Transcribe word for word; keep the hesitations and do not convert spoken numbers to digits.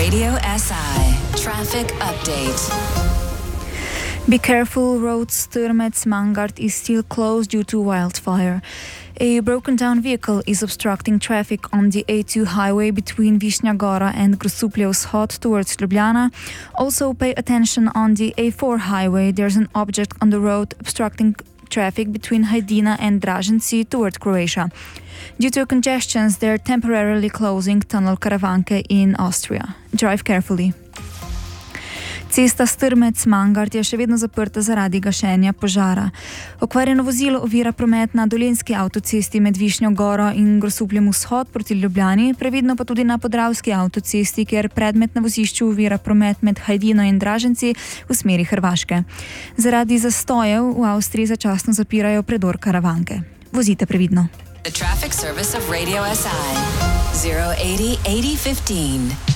Radio S I Traffic Update. Be careful, road Sturmec-Mangart is still closed due to wildfire. A broken down vehicle is obstructing traffic on the A two highway between Višnja Gora and Grosuplje Vzhod towards Ljubljana. Also pay attention on the A four highway. There's an object on the road obstructing traffic between Hajdina and Draženci toward Croatia. Due to congestions, they're temporarily closing tunnel Karavanke in Austria. Drive carefully. Cesta Strmec-Mangart je še vedno zaprta zaradi gašenja požara. Okvarjeno vozilo ovira promet na Dolenjski avtocesti med Višnjo Goro in Grosupljem Vzhod proti Ljubljani, previdno pa tudi na Podravski avtocesti, kjer predmet na vozišču ovira promet med Hajdino in Draženci v smeri Hrvaške. Zaradi zastojev v Avstriji začasno zapirajo predor Karavanke. Vozite previdno. The traffic service of Radio S I zero eighty eighty fifteen.